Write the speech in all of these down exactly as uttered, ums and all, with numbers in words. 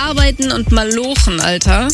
arbeiten und malochen, Alter.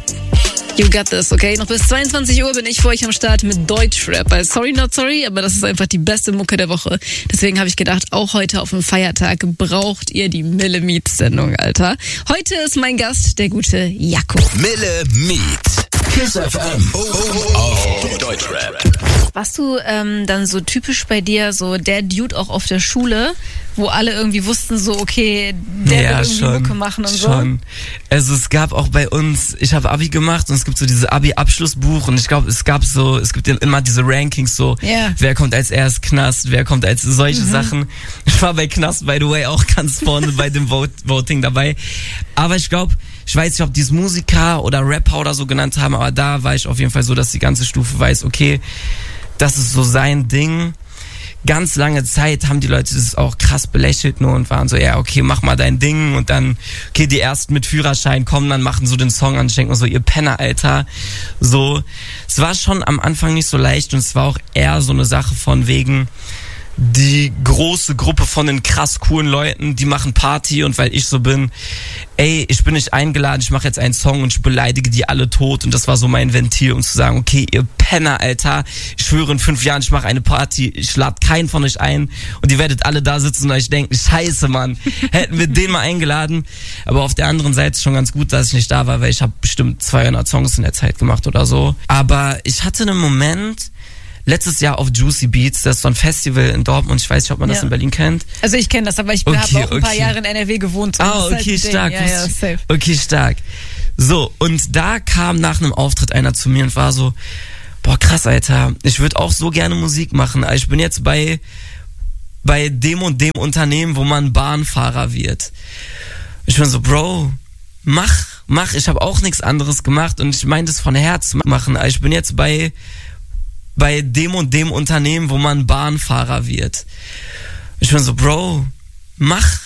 You got this, okay? Noch bis zweiundzwanzig Uhr bin ich für euch am Start mit Deutschrap. Also sorry, not sorry, aber das ist einfach die beste Mucke der Woche. Deswegen habe ich gedacht, auch heute auf dem Feiertag braucht ihr die Mille Meet-Sendung, Alter. Heute ist mein Gast der gute Jaco. Mille Meet. Kiss F M. Oh, oh, oh. Auf Deutschrap. Warst du ähm, dann so typisch bei dir, so der Dude auch auf der Schule, wo alle irgendwie wussten so, okay, der ja, will irgendwie schon, Mucke machen und schon. so? Also es gab auch bei uns, ich habe Abi gemacht und es gibt so dieses Abi-Abschlussbuch und ich glaube, es gab so, es gibt immer diese Rankings so, yeah. wer kommt als erst Knast, wer kommt als solche mhm. Sachen. Ich war bei Knast, by the way, auch ganz vorne bei dem Vote Voting dabei. Aber ich glaube, ich weiß nicht, ob die es Musiker oder Rapper oder so genannt haben, aber da war ich auf jeden Fall so, dass die ganze Stufe weiß, okay, das ist so sein Ding. Ganz lange Zeit haben die Leute das auch krass belächelt nur und waren so, ja, okay, mach mal dein Ding und dann, okay, die ersten mit Führerschein kommen, dann machen so den Song an, schenken so, ihr Penner, Alter. So, es war schon am Anfang nicht so leicht und es war auch eher so eine Sache von wegen, die große Gruppe von den krass coolen Leuten, die machen Party und weil ich so bin, ey, ich bin nicht eingeladen, ich mache jetzt einen Song und ich beleidige die alle tot und das war so mein Ventil, um zu sagen, okay, ihr Penner, Alter, ich schwöre in fünf Jahren, ich mache eine Party, ich lade keinen von euch ein und ihr werdet alle da sitzen und euch denken, scheiße, Mann, hätten wir den mal eingeladen, aber auf der anderen Seite ist schon ganz gut, dass ich nicht da war, weil ich habe bestimmt zweihundert Songs in der Zeit gemacht oder so, aber ich hatte einen Moment, letztes Jahr auf Juicy Beats, das ist so ein Festival in Dortmund, ich weiß nicht, ob man ja. das in Berlin kennt. Also ich kenne das, aber ich okay, habe auch ein okay. paar Jahre in N R W gewohnt. Ah, okay, halt stark. Ja, ja, safe. Okay, stark. So, und da kam nach einem Auftritt einer zu mir und war so, boah, krass, Alter, ich würde auch so gerne Musik machen. Ich bin jetzt bei, bei dem und dem Unternehmen, wo man Bahnfahrer wird. Ich bin so, Bro, mach, mach, ich habe auch nichts anderes gemacht und ich meine das von Herz machen. Ich bin jetzt bei bei dem und dem Unternehmen, wo man Bahnfahrer wird. Ich bin so, Bro, mach,